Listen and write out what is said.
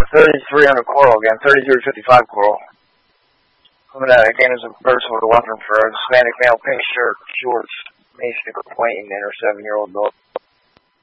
3300 coral again, 3355 coral. Coming out again is a versatile weapon for a Hispanic male, pink shirt, shorts, basic acquaintance, and her 7-year-old dog.